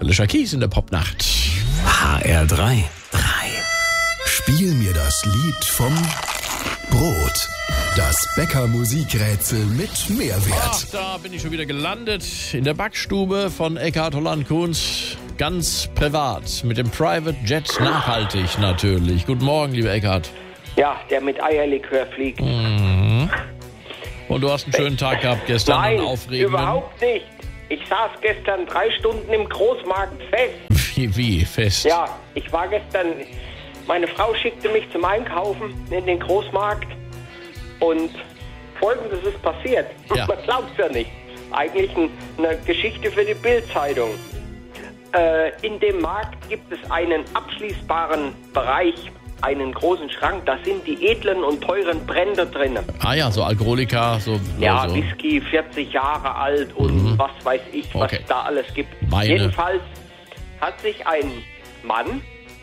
Alicia Keys in der Popnacht. HR3. Spiel mir das Lied vom Brot. Das Bäcker-Musikrätsel mit Mehrwert. Ach, da bin ich schon wieder gelandet in der Backstube von Eckhard Holland-Kunz. Ganz privat, mit dem Private Jet, nachhaltig natürlich. Guten Morgen, lieber Eckhard. Ja, der mit Eierlikör fliegt. Und du hast einen schönen Tag gehabt gestern, Nein, einen aufregenden. überhaupt nicht. Ich saß gestern 3 Stunden im Großmarkt fest. Wie fest? Ja, ich war gestern, meine Frau schickte mich zum Einkaufen in den Großmarkt und Folgendes ist passiert. Ja. Man glaubt es ja nicht. Eigentlich eine Geschichte für die Bild-Zeitung. In dem Markt gibt es einen abschließbaren Bereich, einen großen Schrank, da sind die edlen und teuren Brände drin. Ah ja, so Alkoholika, so. Ja, so. Whisky, 40 Jahre alt und was weiß ich, was Okay. es da alles gibt. Weine. Jedenfalls hat sich ein Mann,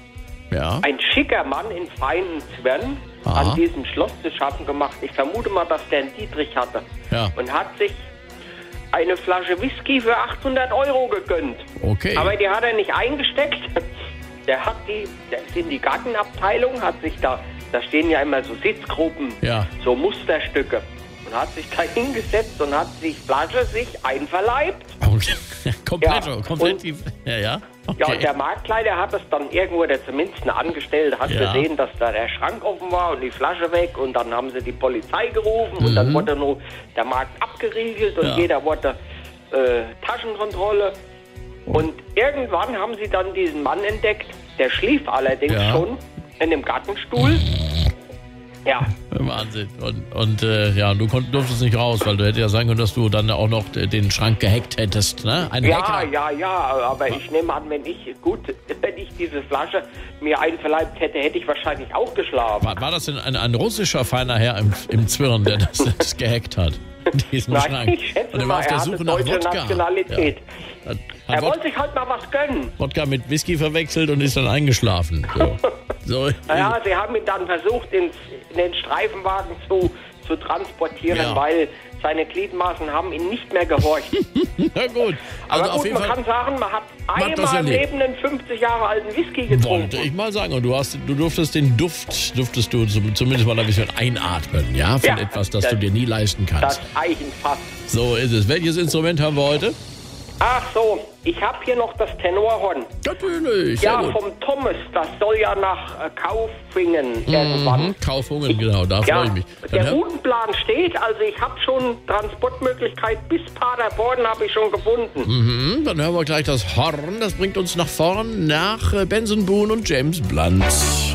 Ja. ein schicker Mann in feinen Zwirn, Aha. an diesem Schloss zu schaffen gemacht. Ich vermute mal, dass der einen Dietrich hatte. Ja. Und hat sich eine Flasche Whisky für 800 € gegönnt. Okay. Aber die hat er nicht eingesteckt. Der ist in die Gartenabteilung, hat sich da stehen ja immer so Sitzgruppen, Ja. so Musterstücke. Und hat sich da hingesetzt und hat die Flasche sich einverleibt. komplett. Ja, Komplett. und- Ja. Okay. Ja, und der Marktleiter hat es dann irgendwo, oder zumindest eine Angestellte, hat Ja. gesehen, dass da der Schrank offen war und die Flasche weg. Und dann haben sie die Polizei gerufen und dann wurde nur der Markt abgeriegelt und Ja. jeder wollte Taschenkontrolle. Und irgendwann haben sie dann diesen Mann entdeckt, der schlief allerdings Ja. schon in dem Gartenstuhl. Ja, Wahnsinn. Und du durftest nicht raus, weil du hättest ja sagen können, dass du dann auch noch den Schrank gehackt hättest, ne? Ein Hacker. ja, aber ich nehme an, wenn ich diese Flasche mir einverleibt hätte, hätte ich wahrscheinlich auch geschlafen. War das denn ein russischer feiner Herr im Zwirn, der das gehackt hat? Diesen Nein, Schrank. ich schätze Und er war mal, auf der er Suche hatte nach deutsche Wodka. Nationalität. Ja. Er Hat wollte sich halt mal was gönnen. Wodka mit Whisky verwechselt und ist dann eingeschlafen. So. Naja, sie haben ihn dann versucht, in den Streifenwagen zu transportieren, Ja. weil seine Gliedmaßen haben ihn nicht mehr gehorcht. Na gut. Also Aber auf gut, jeden man Fall kann sagen, man hat hat das einmal im erlebt. Leben einen 50 Jahre alten Whisky getrunken. wollte ich mal sagen. Und du durftest den durftest du zumindest mal ein bisschen einatmen, ja? Von Ja, etwas, das du dir nie leisten kannst. Das Eichenfass. So ist es. Welches Instrument haben wir heute? Ach so, ich habe hier noch das Tenorhorn. Natürlich. Sehr Ja, gut. vom Thomas. Das soll ja nach Kaufingen irgendwann. Kaufungen, genau, da freue ich mich. Dann Der hör- Routenplan steht, also ich habe schon Transportmöglichkeit bis Paderborn habe ich schon gefunden. Dann hören wir gleich das Horn. Das bringt uns nach vorn nach Benson Boone und James Blunt.